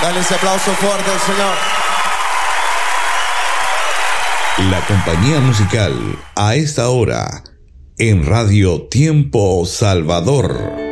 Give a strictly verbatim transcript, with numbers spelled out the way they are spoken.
Dale ese aplauso fuerte al Señor. La compañía musical a esta hora en Radio Tiempo Salvador.